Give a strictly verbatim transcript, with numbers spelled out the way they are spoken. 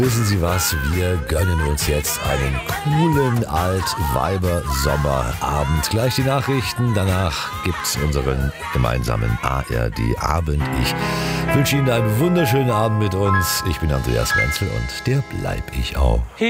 Wissen Sie was? Wir gönnen uns jetzt einen coolen Alt-Weiber-Sommerabend. Gleich die Nachrichten, danach gibt's unseren gemeinsamen A R D-Abend. Ich wünsche Ihnen einen wunderschönen Abend mit uns. Ich bin Andreas Menzel und der bleib ich auch.